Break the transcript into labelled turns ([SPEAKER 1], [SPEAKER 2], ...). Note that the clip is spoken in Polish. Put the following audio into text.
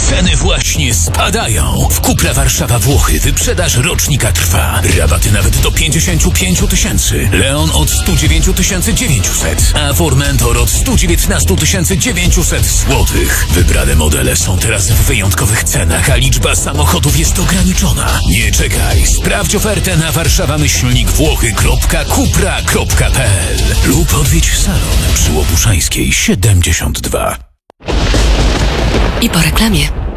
[SPEAKER 1] Ceny właśnie spadają. W Cupra Warszawa Włochy wyprzedaż rocznika trwa. Rabaty nawet do 55 000. Leon od 109 900, a Formentor od 119 900 złotych. Wybrane modele są teraz w wyjątkowych cenach, a liczba samochodów jest ograniczona. Nie czekaj, sprawdź ofertę na warszawa-włochy.cupra.pl lub odwiedź salon przy Łopuszańskiej 72.
[SPEAKER 2] I po reklamie.